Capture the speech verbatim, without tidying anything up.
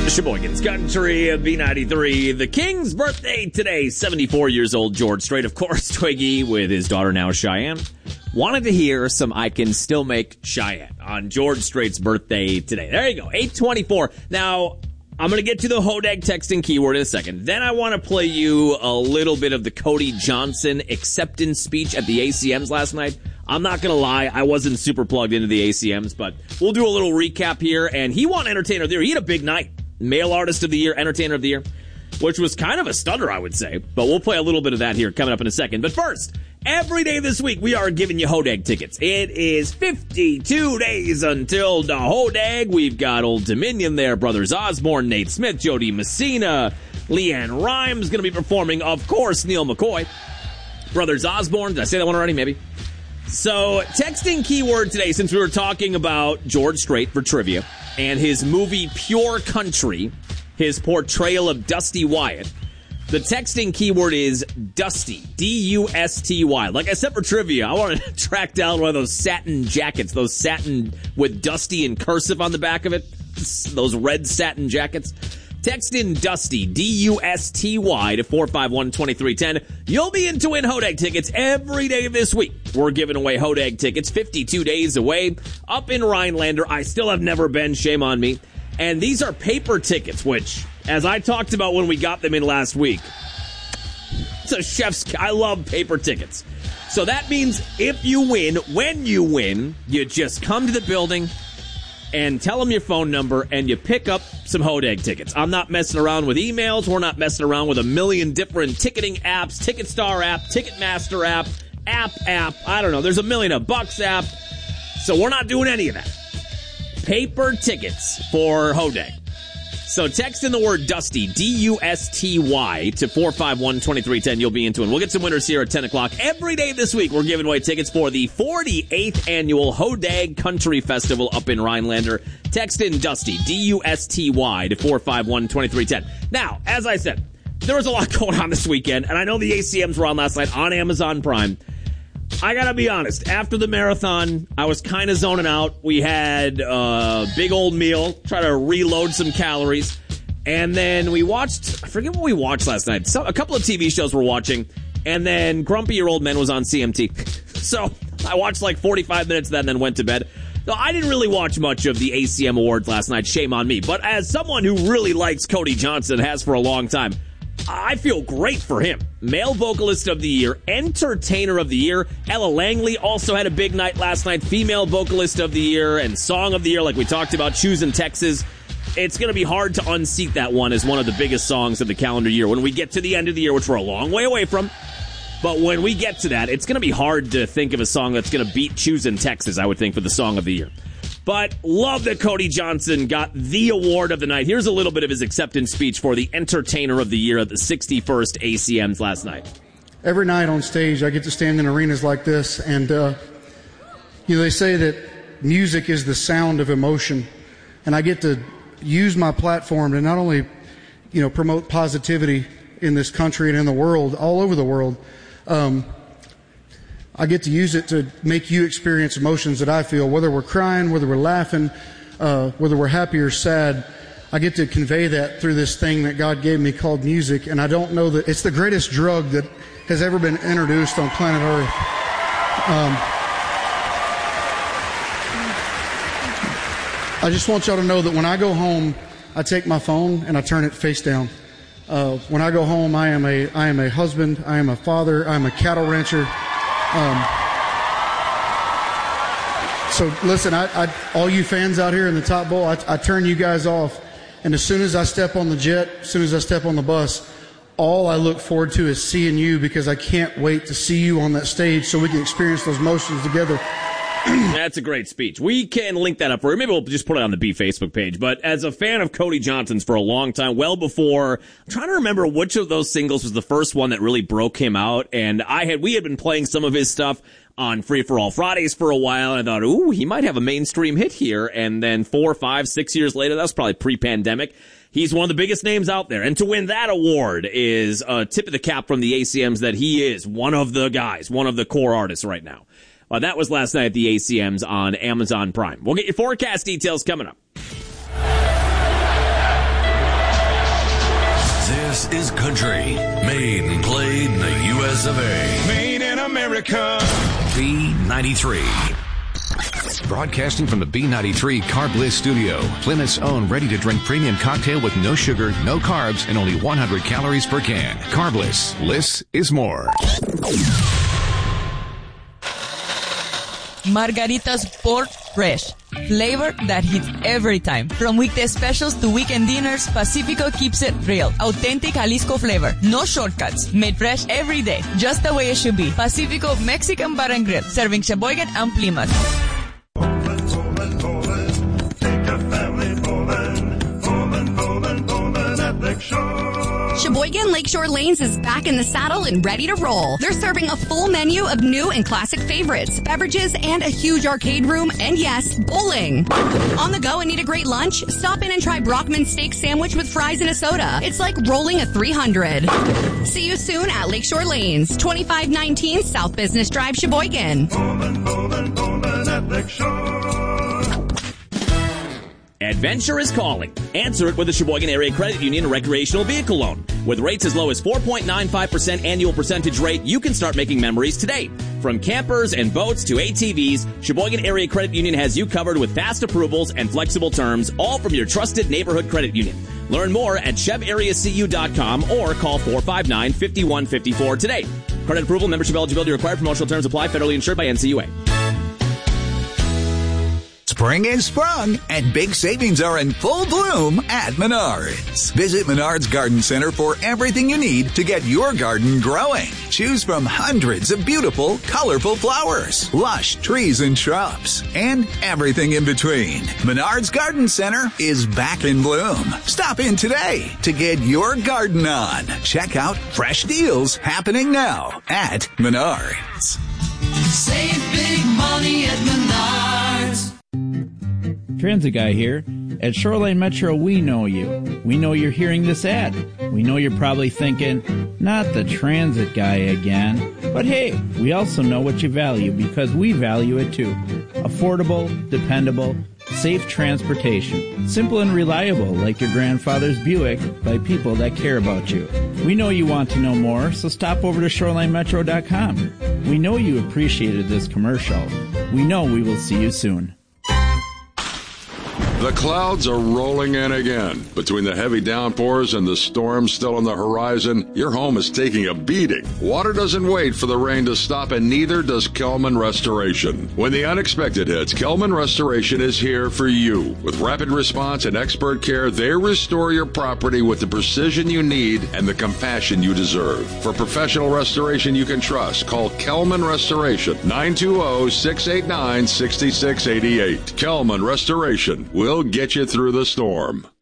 Sheboygan's Country, B ninety-three. The King's birthday today, seventy-four years old, George Strait. Of course, Twiggy, with his daughter now, Cheyenne, wanted to hear some I Can Still Make Cheyenne on George Strait's birthday today. There you go, eight twenty-four. Now, I'm going to get to the Hodag texting keyword in a second. Then I want to play you a little bit of the Cody Johnson acceptance speech at the A C Ms last night. I'm not going to lie, I wasn't super plugged into the A C Ms, but we'll do a little recap here. And he won Entertainer of the Year. He had a big night. Male Artist of the Year, Entertainer of the Year, which was kind of a stunner, I would say. But we'll play a little bit of that here coming up in a second. But first, every day this week, we are giving you Hodag tickets. It is fifty-two days until the Hodag. We've got Old Dominion there, Brothers Osborne, Nate Smith, Jody Messina, Leanne Rhymes going to be performing, of course, Neil McCoy. Brothers Osborne, did I say that one already? Maybe. So, texting keyword today, since we were talking about George Strait for trivia, and his movie Pure Country, his portrayal of Dusty Wyatt. The texting keyword is Dusty, D U S T Y. Like I said for trivia, I want to track down one of those satin jackets, those satin with Dusty in cursive on the back of it, those red satin jackets. Text in Dusty, D U S T Y, to four five one, two three one zero. You'll be in to win Hodag tickets every day this week. We're giving away Hodag tickets fifty-two days away up in Rhinelander. I still have never been, shame on me. And these are paper tickets, which, as I talked about when we got them in last week, it's a chef's, I love paper tickets. So that means if you win, when you win, you just come to the building and tell them your phone number, and you pick up some Hodag tickets. I'm not messing around with emails. We're not messing around with a million different ticketing apps, Ticketstar app, Ticketmaster app, app app. I don't know. There's a million of bucks app. So we're not doing any of that. Paper tickets for Hodag. So text in the word Dusty, D U S T Y, to four five one, two three one zero. You'll be into it. We'll get some winners here at ten o'clock. Every day this week, we're giving away tickets for the forty-eighth Annual Hodag Country Festival up in Rhinelander. Text in Dusty, D U S T Y, to four five one, two three one zero. Now, as I said, there was a lot going on this weekend, and I know the A C Ms were on last night on Amazon Prime. I gotta be honest, after the marathon, I was kind of zoning out. We had a big old meal, try to reload some calories, and then we watched, I forget what we watched last night. So, a couple of T V shows we're watching, and then Grumpy Your Old Men was on C M T. So, I watched like forty-five minutes of that and then went to bed. So, I didn't really watch much of the A C M Awards last night, shame on me. But as someone who really likes Cody Johnson, has for a long time, I feel great for him. Male Vocalist of the Year, Entertainer of the Year. Ella Langley also had a big night last night. Female Vocalist of the Year and Song of the Year, like we talked about, Choosing Texas. It's going to be hard to unseat that one as one of the biggest songs of the calendar year when we get to the end of the year, which we're a long way away from. But when we get to that, it's going to be hard to think of a song that's going to beat Choosing Texas, I would think, for the Song of the Year. But love that Cody Johnson got the award of the night. Here's a little bit of his acceptance speech for the Entertainer of the Year at the sixty-first A C Ms last night. Every night on stage, I get to stand in arenas like this, and uh, you know, they say that music is the sound of emotion, and I get to use my platform to not only, you know, promote positivity in this country and in the world, all over the world. Um, I get to use it to make you experience emotions that I feel, whether we're crying, whether we're laughing, uh, whether we're happy or sad. I get to convey that through this thing that God gave me called music, and I don't know that it's the greatest drug that has ever been introduced on planet Earth. Um, I just want y'all to know that when I go home, I take my phone and I turn it face down. Uh, when I go home, I am a I am a husband, I am a father, I am a cattle rancher. Um, so listen, I, I, all you fans out here in the Top Bowl, I, I turn you guys off. And as soon as I step on the jet, as soon as I step on the bus, all I look forward to is seeing you, because I can't wait to see you on that stage so we can experience those emotions together. That's a great speech. We can link that up for you. Maybe we'll just put it on the B Facebook page. But as a fan of Cody Johnson's for a long time, well before, I'm trying to remember which of those singles was the first one that really broke him out. And I had, we had been playing some of his stuff on Free for All Fridays for a while. And I thought, ooh, he might have a mainstream hit here. And then four, five, six years later, that was probably pre-pandemic, he's one of the biggest names out there. And to win that award is a tip of the cap from the A C Ms that he is one of the guys, one of the core artists right now. Uh, that was last night at the A C Ms on Amazon Prime. We'll get your forecast details coming up. This is country, made and played in the U S of A. Made in America. B ninety-three. Broadcasting from the B ninety-three Carb Bliss studio, Plymouth's own ready-to-drink premium cocktail with no sugar, no carbs, and only one hundred calories per can. Carb Bliss. Bliss is more. Margaritas Pork Fresh. Flavor that hits every time. From weekday specials to weekend dinners, Pacifico keeps it real. Authentic Jalisco flavor. No shortcuts. Made fresh every day. Just the way it should be. Pacifico Mexican Bar and Grill. Serving Sheboygan and Plymouth. Bowling, bowling, bowling. Take a family bowling. Bowling, bowling, bowling at Lakeshore. Sheboygan Lakeshore Lanes is back in the saddle and ready to roll. They're serving a full menu of new and classic favorites, beverages, and a huge arcade room, and yes, bowling. On the go and need a great lunch? Stop in and try Brockman's steak sandwich with fries and a soda. It's like rolling a three hundred. See you soon at Lakeshore Lanes, twenty-five nineteen South Business Drive, Sheboygan. Bowling, bowling, bowling at Lakeshore. Adventure is calling. Answer it with a Sheboygan Area Credit Union recreational vehicle loan. With rates as low as four point nine five percent annual percentage rate, you can start making memories today. From campers and boats to A T Vs, Sheboygan Area Credit Union has you covered with fast approvals and flexible terms, all from your trusted neighborhood credit union. Learn more at chev area c u dot com or call four five nine, five one five four today. Credit approval, membership eligibility required, promotional terms apply, federally insured by N C U A. Spring is sprung, and big savings are in full bloom at Menards. Visit Menards Garden Center for everything you need to get your garden growing. Choose from hundreds of beautiful, colorful flowers, lush trees and shrubs, and everything in between. Menards Garden Center is back in bloom. Stop in today to get your garden on. Check out fresh deals happening now at Menards. Save big money at Menards. Transit Guy here. At Shoreline Metro, we know you. We know you're hearing this ad. We know you're probably thinking, not the Transit Guy again. But hey, we also know what you value because we value it too. Affordable, dependable, safe transportation. Simple and reliable like your grandfather's Buick by people that care about you. We know you want to know more, so stop over to shoreline metro dot com. We know you appreciated this commercial. We know we will see you soon. The clouds are rolling in again. Between the heavy downpours and the storms still on the horizon, your home is taking a beating. Water doesn't wait for the rain to stop, and neither does Kelman Restoration. When the unexpected hits, Kelman Restoration is here for you. With rapid response and expert care, they restore your property with the precision you need and the compassion you deserve. For professional restoration you can trust, call Kelman Restoration, nine two zero, six eight nine, six six eight eight. Kelman Restoration will get you through the storm.